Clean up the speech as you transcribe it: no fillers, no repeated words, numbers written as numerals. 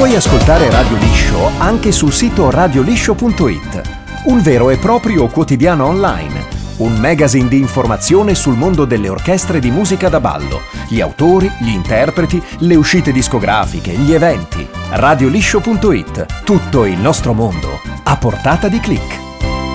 Puoi ascoltare Radio Liscio anche sul sito radioliscio.it, un vero e proprio quotidiano online, un magazine di informazione sul mondo delle orchestre di musica da ballo, gli autori, gli interpreti, le uscite discografiche, gli eventi. Radioliscio.it, tutto il nostro mondo a portata di click.